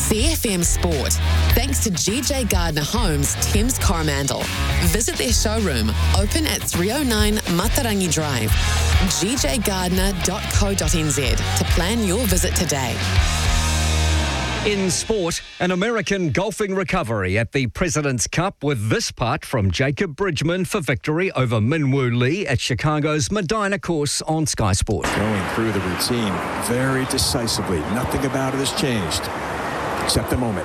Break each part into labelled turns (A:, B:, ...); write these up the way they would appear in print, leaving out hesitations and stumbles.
A: CFM Sport. Thanks to GJ Gardner Homes, Thames Coromandel. Visit their showroom, open at 309 Matarangi Drive. gjgardner.co.nz to plan your visit today.
B: In sport, an American golfing recovery at the President's Cup with this putt from Jacob Bridgman for victory over Minwoo Lee at Chicago's Medina course on Sky Sport.
C: Going through the routine very decisively. Nothing about it has changed, except the moment.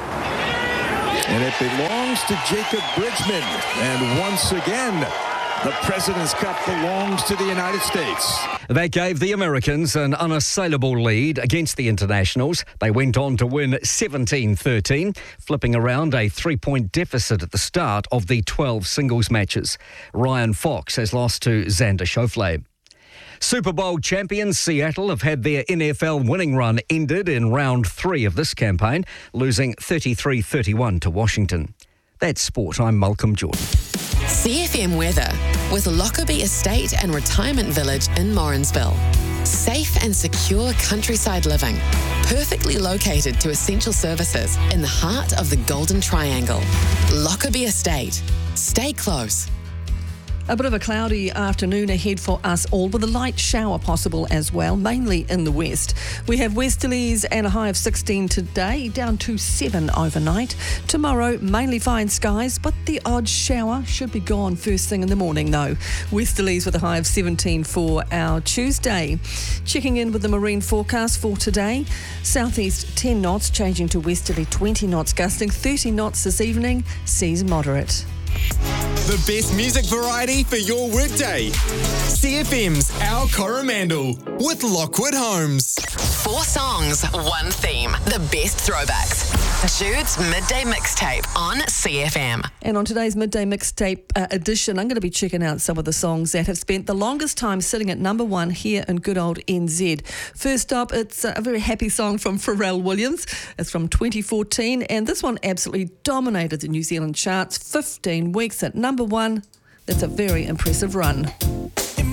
C: And it belongs to Jacob Bridgman. And once again, the President's Cup belongs to the United States.
B: That gave the Americans an unassailable lead against the internationals. They went on to win 17-13, flipping around a 3-point deficit at the start of the 12 singles matches. Ryan Fox has lost to Xander Schauffele. Super Bowl champions Seattle have had their NFL winning run ended in round 3 of this campaign, losing 33-31 to Washington. That's sport. I'm Malcolm Jordan.
A: CFM weather with Lockerbie Estate and Retirement Village in Morrinsville. Safe and secure countryside living, perfectly located to essential services in the heart of the Golden Triangle. Lockerbie Estate. Stay close.
D: A bit of a cloudy afternoon ahead for us all, with a light shower possible as well, mainly in the west. We have westerlies and a high of 16 today, down to 7 overnight. Tomorrow, mainly fine skies, but the odd shower should be gone first thing in the morning though. Westerlies with a high of 17 for our Tuesday. Checking in with the marine forecast for today. Southeast 10 knots, changing to westerly 20 knots gusting, 30 knots this evening, seas moderate.
E: The best music variety for your workday. CFM's Our Coromandel with Lockwood Homes.
A: 4 songs, 1 theme. The best throwbacks. Jude's Midday Mixtape on CFM.
D: And on today's Midday Mixtape edition, I'm going to be checking out some of the songs that have spent the longest time sitting at number 1 here in good old NZ. First up, it's a very happy song from Pharrell Williams. It's from 2014, and this one absolutely dominated the New Zealand charts. 15 weeks at number 1. That's a very impressive run.